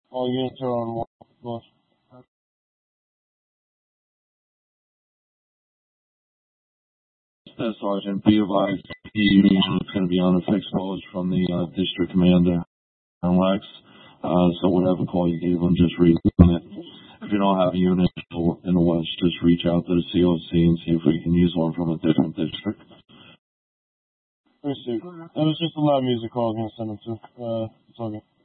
All units are on one floor. Sergeant, be advised, the unit is going to be on a fixed post from the district commander, Lex. So whatever call you gave them, just read it. If you don't have a unit in the West, just reach out to the COC and see if we can use one from a different district. Appreciate it. It was just a loud music call I was going to send them to. It's all good.